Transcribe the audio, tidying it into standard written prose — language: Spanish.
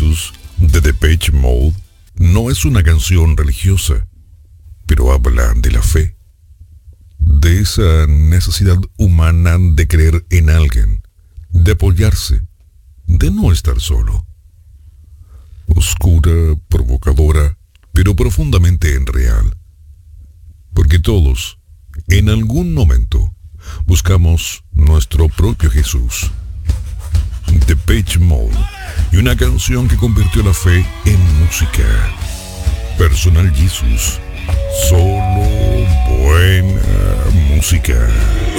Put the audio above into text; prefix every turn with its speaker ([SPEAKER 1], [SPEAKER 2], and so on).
[SPEAKER 1] Jesus de Depeche Mode no es una canción religiosa, pero habla de la fe, de esa necesidad humana de creer en alguien, de apoyarse, de no estar solo. Oscura, provocadora, pero profundamente real. Porque todos, en algún momento, buscamos nuestro propio Jesús. Depeche Mode y una canción que convirtió la fe en música. Personal Jesus. Solo buena música.